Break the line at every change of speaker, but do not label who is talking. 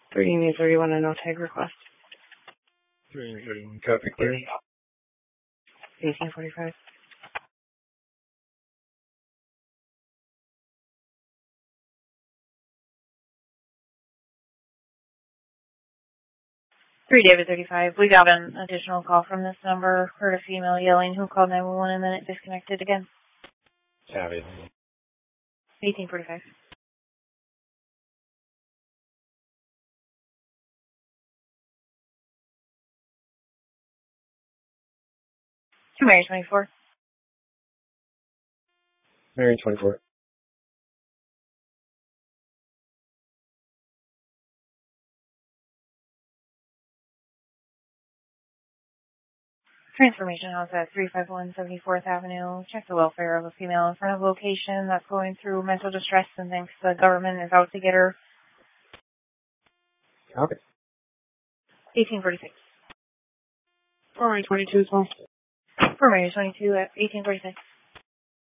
3 31 and no tag request.
331, copy, clear.
1845. David 35. We got an additional call from this number. Heard a female yelling who called 911 and then it disconnected again.
Copy.
1845. Mary 24.
Mary 24.
Transformation House at 351 74th Avenue. Check the welfare of a female in front of location that's going through mental distress and thinks the government is out to get her.
Copy.
1846.
Mary 22 as well.
For Mary 22 at 1846.